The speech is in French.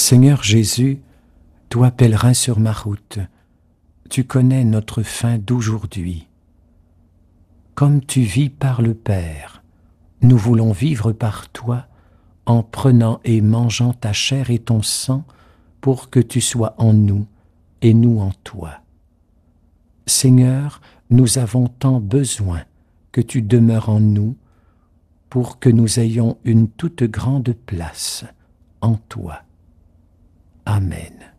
Seigneur Jésus, toi pèlerin sur ma route, tu connais notre fin d'aujourd'hui. Comme tu vis par le Père, nous voulons vivre par toi en prenant et mangeant ta chair et ton sang pour que tu sois en nous et nous en toi. Seigneur, nous avons tant besoin que tu demeures en nous pour que nous ayons une toute grande place en toi. Amen.